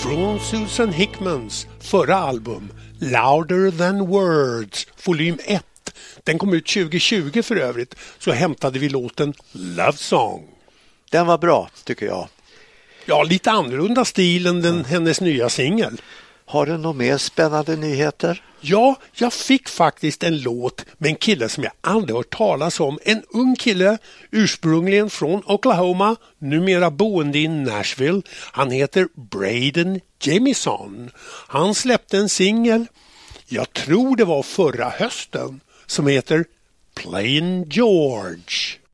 från Susan Hickmans förra album Louder Than Words, volym 1. Den kom ut 2020 för övrigt, så hämtade vi låten Love Song. Den var bra, tycker jag. Ja, lite annorlunda stil än hennes nya singel. Har du några mer spännande nyheter? Ja, jag fick faktiskt en låt med en kille som jag aldrig hört talas om. En ung kille, ursprungligen från Oklahoma, numera boende i Nashville. Han heter Braden Jamison. Han släppte en singel, jag tror det var förra hösten, som heter Plain George.